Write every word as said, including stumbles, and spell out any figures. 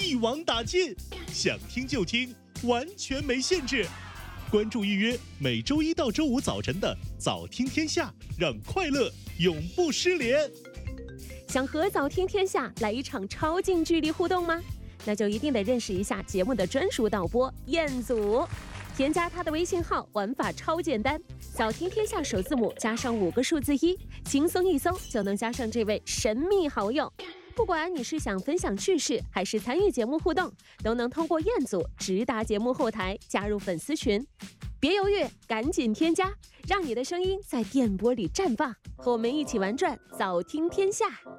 一网打尽，想听就听，完全没限制。关注预约每周一到周五早晨的早听天下，让快乐永不失联。 想和早听天下来一场超近距离互动吗？那就一定得认识一下节目的专属导播彦祖。添加他的微信号，玩法超简单，早听天下首字母加上五个数字一，轻松一搜就能加上这位神秘好友。不管你是想分享趣事，还是参与节目互动，都能通过彦祖直达节目后台，加入粉丝群。别犹豫，赶紧添加，让你的声音在电波里绽放，和我们一起玩转早听天下。